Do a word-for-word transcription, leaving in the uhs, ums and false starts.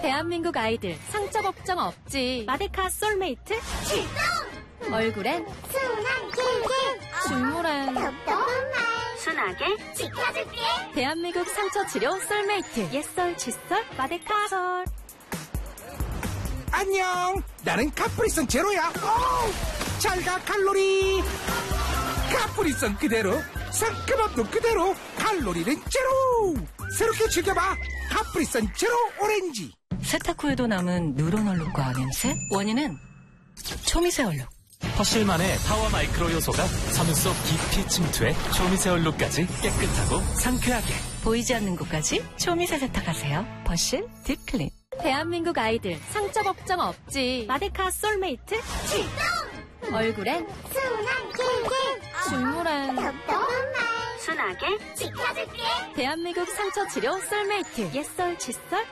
대한민국 아이들 상처 걱정 없지. 마데카 솔메이트 출동! 얼굴엔 순한 길길 중물엔 답답한 말 순하게 지켜줄게. 대한민국 상처 치료 솔메이트 옛설 칫솔 마데카 솔. 안녕, 나는 카프리선 제로야. 잘가 칼로리. 카프리선 그대로, 상큼함도 그대로, 칼로리는 제로. 새롭게 즐겨봐, 카프리선 제로 오렌지. 세탁 후에도 남은 누런 얼룩과 냄새? 원인은 초미세 얼룩. 퍼실만의 파워 마이크로 요소가 섬유 속 깊이 침투해 초미세 얼룩까지 깨끗하고 상쾌하게. 보이지 않는 곳까지 초미세 세탁하세요. 퍼실 딥클린. 대한민국 아이들 상처 걱정 없지. 마데카 솔메이트 출동! 얼굴엔 순한 길길 중물엔 답답한 말 순하게 지켜줄게. 대한민국 상처 치료 솔메이트 옛설 칫솔